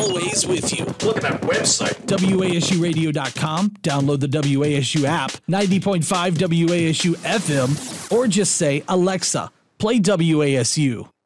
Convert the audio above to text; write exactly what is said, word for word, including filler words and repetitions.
always with you. Look at that website. W A S U radio dot com. Download the W A S U app, ninety point five W A S U F M, or just say, Alexa, play W A S U.